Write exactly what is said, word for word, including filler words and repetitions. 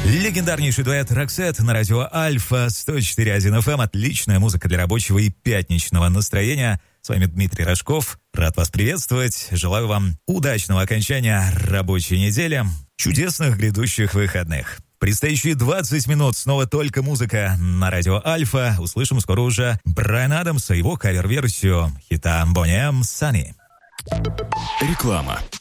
Легендарнейший дуэт «Роксет» на радио Альфа сто четыре один эф эм. Отличная музыка для рабочего и пятничного настроения. С вами Дмитрий Рожков. Рад вас приветствовать. Желаю вам удачного окончания рабочей недели, чудесных грядущих выходных. Предстоящие двадцать минут снова только музыка на радио Альфа. Услышим скоро уже Брайана Адамса, его кавер-версию хита Boney M. Sunny. Реклама.